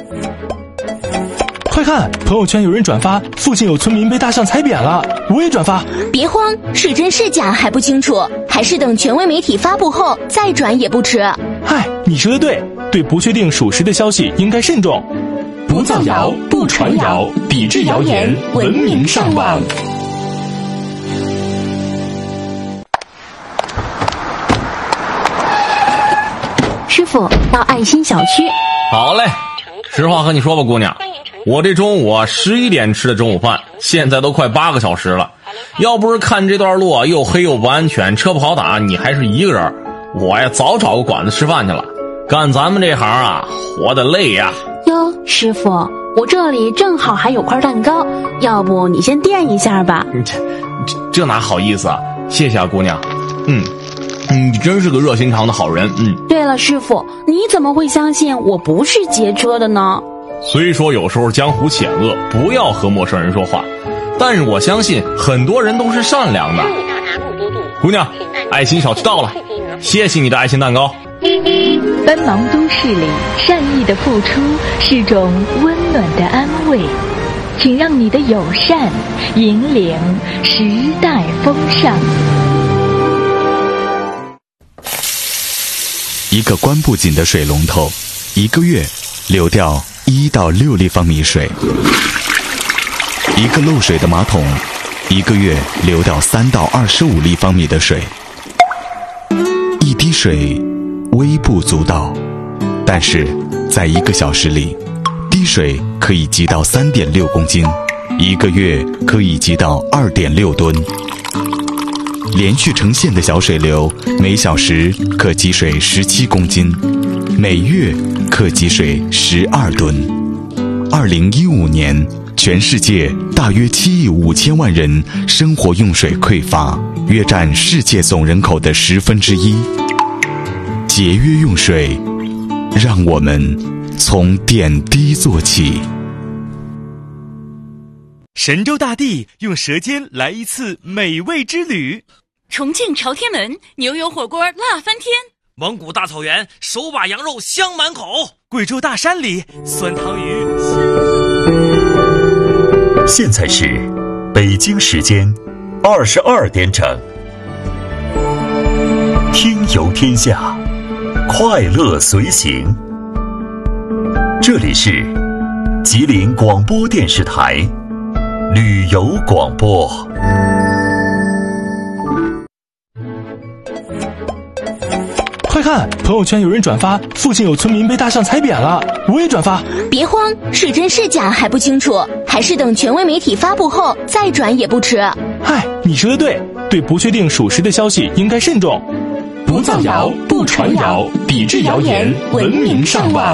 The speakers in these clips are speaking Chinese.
快看，朋友圈有人转发附近有村民被大象踩扁了，我也转发。 别慌，是真是假还不清楚，还是等权威媒体发布后再转也不迟。 嗨，你说的对，对不确定属实的消息应该慎重。 不造谣，不传谣，抵制谣言，文明上网。 师傅，到爱心小区。 好嘞，实话和你说吧，姑娘，我这中午11点吃的中午饭，现在都快8个小时了。要不是看这段路又黑又不安全，车不好打，你还是一个人，我呀早找个馆子吃饭去了。干咱们这行啊，活得累呀。 哟，师傅，我这里正好还有块蛋糕，要不你先垫一下吧。 这哪好意思啊，谢谢啊，姑娘。你真是个热心肠的好人。 对了，师傅，你怎么会相信我不是劫车的呢？ 虽说有时候江湖险恶，不要和陌生人说话，但是我相信很多人都是善良的。姑娘，爱心小区到了，谢谢你的爱心蛋糕。 奔忙都市里，善意的付出是种温暖的安慰，请让你的友善引领时代风尚。 一个关不紧的水龙头，1个月流掉1到6立方米水；一个漏水的马桶，1个月流掉3到25立方米的水。一滴水微不足道，但是在1个小时里，滴水可以积到3.6公斤，1个月可以积到2.6吨。连续成线的小水流，每小时可积水17公斤，每月可积水12吨。2015年，全世界大约7亿5千万人生活用水匮乏，约占世界总人口的1/10。节约用水，让我们从点滴做起。 神州大地用舌尖来一次美味之旅。 重庆朝天门牛油火锅辣翻天， 蒙古大草原手把羊肉香满口， 贵州大山里酸汤鱼。 现在是北京时间22点整，听游天下，快乐随行。这里是吉林广播电视台旅游广播。 快看，朋友圈有人转发附近有村民被大象踩扁了，我也转发。 别慌，是真是假还不清楚，还是等权威媒体发布后再转也不迟。 嗨，你说的对，对不确定属实的消息应该慎重。 不造谣，不传谣，抵制谣言，文明上网。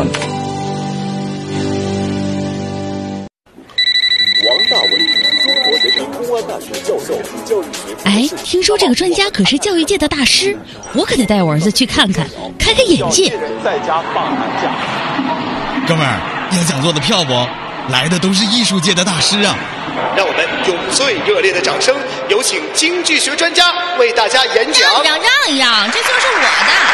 王大伟，中国人民公安大学教授，教育学。 哎，听说这个专家可是教育界的大师，我可得带我儿子去看看，开开眼界。 在家放寒假。 哥们儿，要讲座的票不？来的都是艺术界的大师啊！ 让我们用最热烈的掌声，有请京剧学专家为大家演讲。 让一让，这就是我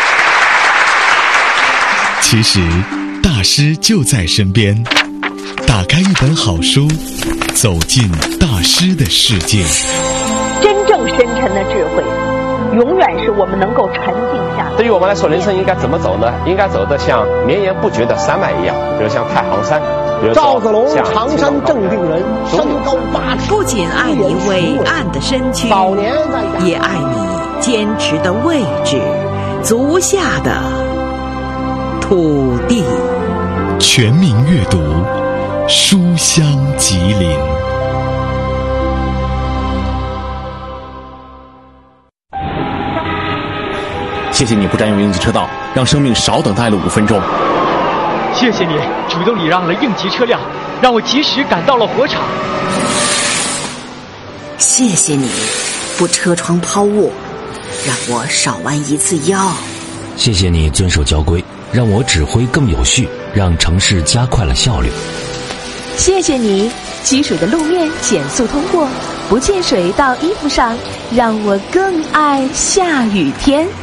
的。其实，大师就在身边。打开一本好书，走进大师的世界。 真正深沉的智慧，永远是我们能够沉静下来。 对于我们来说，人生应该怎么走呢？应该走得像绵延不绝的山脉一样，比如像太行山，比如赵子龙常山正定人，身高8尺， 不仅爱你伟岸的身躯，也爱你坚持的位置，足下的土地。 全民阅读，书香吉林。 谢谢你不占用应急车道，让生命少等待了5分钟。 谢谢你主动礼让了应急车辆，让我及时赶到了火场。 谢谢你不车窗抛物，让我少弯1次腰。 谢谢你遵守交规，让我指挥更有序，让城市加快了效率。 谢谢你积水的路面减速通过，不溅水到衣服上，让我更爱下雨天。